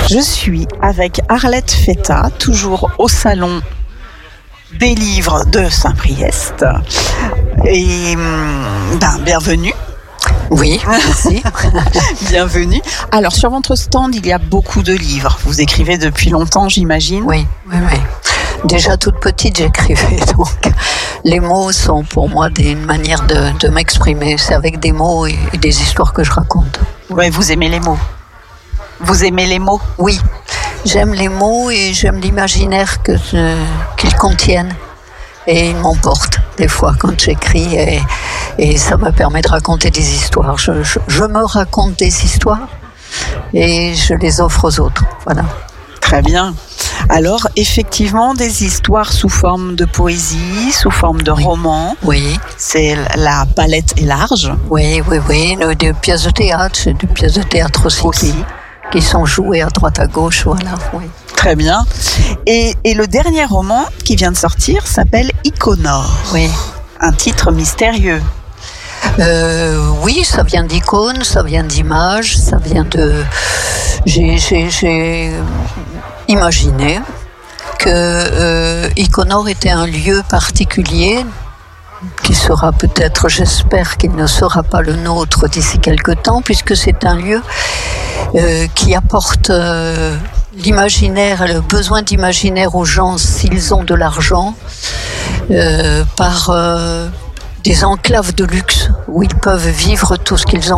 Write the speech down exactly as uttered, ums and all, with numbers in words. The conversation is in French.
Je suis avec Arlette Feta, toujours au salon des livres de Saint-Priest. Et ben, bienvenue. Oui, merci. Bienvenue. Alors, sur votre stand, il y a beaucoup de livres. Vous écrivez depuis longtemps, j'imagine. Oui, oui, oui. Déjà toute petite, j'écrivais. Donc, les mots sont pour moi des, une manière de, de m'exprimer. C'est avec des mots et, et des histoires que je raconte. Ouais, vous aimez les mots. Vous aimez les mots? Oui, j'aime les mots et j'aime l'imaginaire que je, qu'ils contiennent. Et ils m'emportent des fois quand j'écris et, et ça me permet de raconter des histoires. Je, je, je me raconte des histoires et je les offre aux autres. Voilà. Très bien. Alors, effectivement, des histoires sous forme de poésie, sous forme de oui. roman. Oui. C'est la palette est large. Oui, oui, oui. Des pièces de théâtre, c'est des pièces de théâtre aussi, aussi. Qui, qui sont jouées à droite à gauche. Voilà. Oui. Très bien. Et, et le dernier roman qui vient de sortir s'appelle Iconore. Oui. Un titre mystérieux. Euh, oui, ça vient d'icônes, ça vient d'images, ça vient de... J'ai, j'ai, j'ai imaginé que euh, Iconore était un lieu particulier qui sera peut-être, j'espère qu'il ne sera pas le nôtre d'ici quelque temps, puisque c'est un lieu euh, qui apporte euh, l'imaginaire, le besoin d'imaginaire aux gens s'ils ont de l'argent, euh, par... Euh, des enclaves de luxe où ils peuvent vivre tout ce qu'ils ont